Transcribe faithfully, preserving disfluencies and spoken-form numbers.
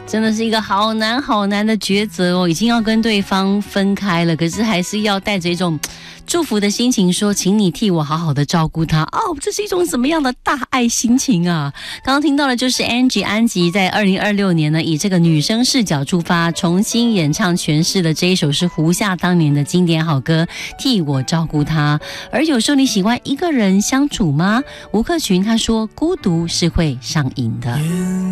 真的是一个好难好难的抉择哦，已经要跟对方分开了，可是还是要带着一种祝福的心情说，请你替我好好的照顾他哦，这是一种怎么样的大爱心情啊。刚刚听到的就是 Angie 安吉在二零二六年呢，以这个女生视角出发，重新演唱诠释的这一首是胡夏当年的经典好歌，替我照顾他。而有时候你喜欢一个人相处吗？吴克群他说，孤独是会上瘾的。